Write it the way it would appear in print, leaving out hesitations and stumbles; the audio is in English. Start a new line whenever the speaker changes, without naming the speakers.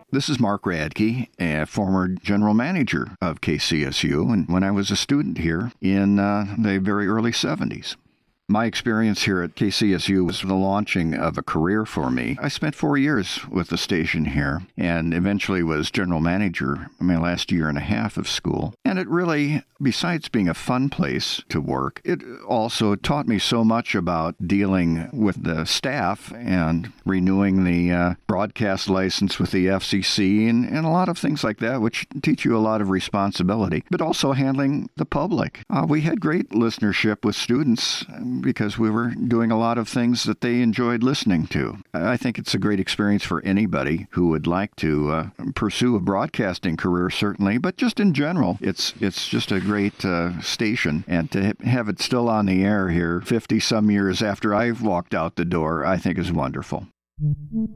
This is Mark Radke, a former general manager of KCSU, and when I was a student here in the very early 70s. My experience here at KCSU was the launching of a career for me. I spent 4 years with the station here and eventually was general manager my last year and a half of school. And it really, besides being a fun place to work, it also taught me so much about dealing with the staff and renewing the broadcast license with the FCC and a lot of things like that, which teach you a lot of responsibility, but also handling the public. We had great listenership with students because we were doing a lot of things that they enjoyed listening to. I think it's a great experience for anybody who would like to pursue a broadcasting career, certainly, but just in general, it's just a great station. And to have it still on the air here 50-some years after I've walked out the door, I think is wonderful.